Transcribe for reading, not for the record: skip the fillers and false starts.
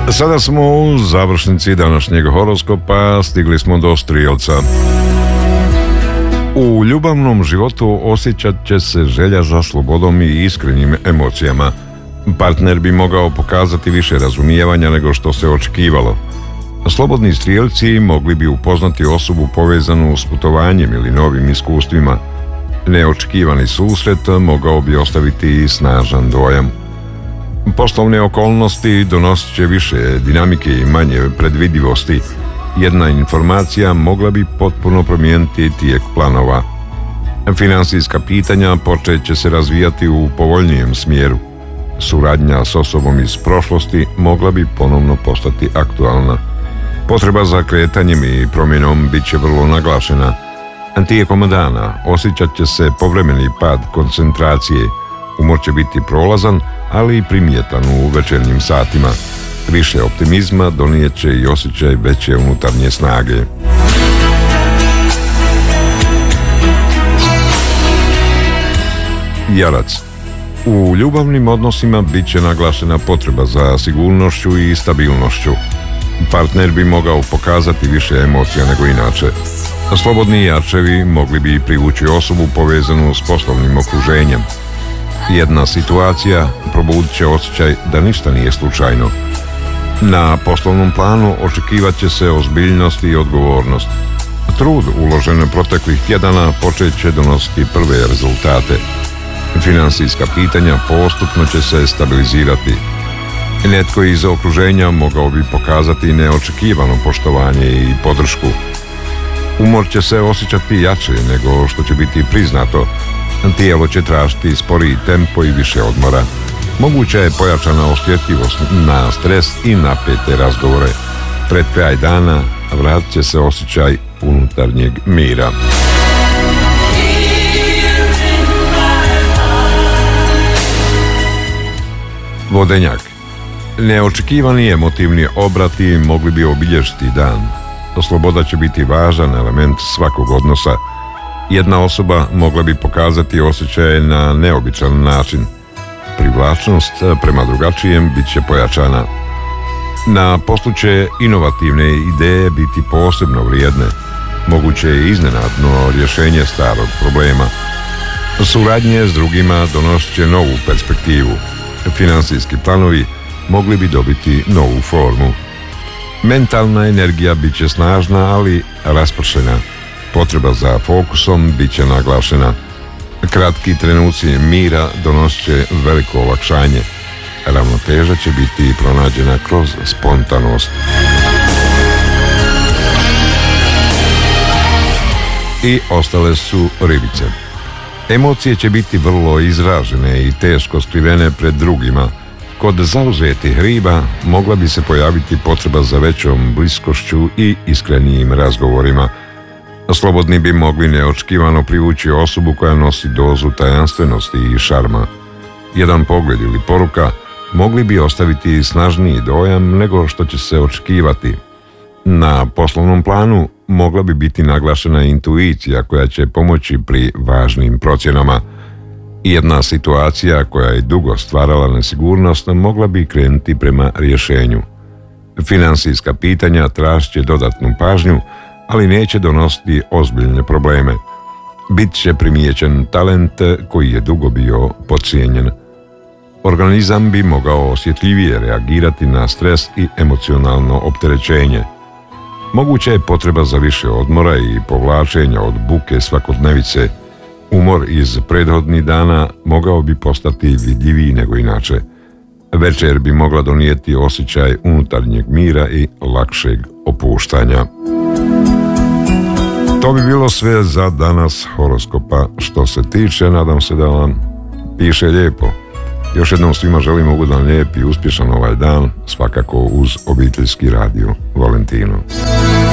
Sada smo u završnici današnjeg horoskopa, stigli smo do Strijelca. U ljubavnom životu osjećat će se želja za slobodom i iskrenim emocijama. Partner bi mogao pokazati više razumijevanja nego što se očekivalo. Slobodni strijelci mogli bi upoznati osobu povezanu s putovanjem ili novim iskustvima. Neočekivani susret mogao bi ostaviti snažan dojam. Poslovne okolnosti donosit će više dinamike i manje predvidivosti. Jedna informacija mogla bi potpuno promijeniti tijek planova. Financijska pitanja počet će se razvijati u povoljnijem smjeru. Suradnja s osobom iz prošlosti mogla bi ponovno postati aktualna. Potreba za kretanjem i promjenom bit će vrlo naglašena. Tijekom dana osjećat će se povremeni pad koncentracije. Umor će biti prolazan, ali i primjetan u večernjim satima. Više optimizma donijet će i osjećaj veće unutarnje snage. Jarac. U ljubavnim odnosima bit će naglašena potreba za sigurnošću i stabilnošću. Partner bi mogao pokazati više emocija nego inače. Slobodni jarčevi mogli bi privući osobu povezanu s poslovnim okruženjem. Jedna situacija probudit će osjećaj da ništa nije slučajno. Na poslovnom planu očekivat će se ozbiljnost i odgovornost. Trud uložen proteklih tjedana počet će donositi prve rezultate. Financijska pitanja postupno će se stabilizirati. Netko iz okruženja mogao bi pokazati neočekivano poštovanje i podršku. Umor će se osjećati jače nego što će biti priznato. Tijelo će tražiti sporiji tempo i više odmora. Moguća je pojačana osjetljivost na stres i napete razgovore. Pred kraj dana vratit će se osjećaj unutarnjeg mira. Vodenjak. Neočekivani emotivni obrati mogli bi obilježiti dan. Sloboda će biti važan element svakog odnosa. Jedna osoba mogla bi pokazati osjećaje na neobičan način. Privlačnost prema drugačijem bit će pojačana. Na poslu će inovativne ideje biti posebno vrijedne. Moguće je iznenadno rješenje starog problema. Suradnje s drugima donosit će novu perspektivu. Financijski planovi mogli bi dobiti novu formu. Mentalna energija bit će snažna, ali raspršena. Potreba za fokusom bit će naglašena. Kratki trenuci mira donosit će veliko olakšanje. Ravnoteža će biti pronađena kroz spontanost. I ostale su ribice. Emocije će biti vrlo izražene i teško skrivene pred drugima. Kod zauzetih riba mogla bi se pojaviti potreba za većom bliskošću i iskrenijim razgovorima. Slobodni bi mogli neočekivano privući osobu koja nosi dozu tajanstvenosti i šarma. Jedan pogled ili poruka mogli bi ostaviti snažniji dojam nego što će se očekivati. Na poslovnom planu mogla bi biti naglašena intuicija koja će pomoći pri važnim procjenama. Jedna situacija koja je dugo stvarala nesigurnost mogla bi krenuti prema rješenju. Financijska pitanja tražit će dodatnu pažnju, ali neće donositi ozbiljne probleme. Bit će primijećen talent koji je dugo bio podcijenjen. Organizam bi mogao osjetljivije reagirati na stres i emocionalno opterećenje. Moguća je potreba za više odmora i povlačenja od buke svakodnevice. Umor iz prethodnih dana mogao bi postati vidljiviji nego inače. Večer bi mogla donijeti osjećaj unutarnjeg mira i lakšeg opuštanja. To bi bilo sve za danas horoskopa. Što se tiče, nadam se da vam piše lijepo. Još jednom svima želim ugodan, lijep i uspješan ovaj dan, svakako uz obiteljski radio Valentino.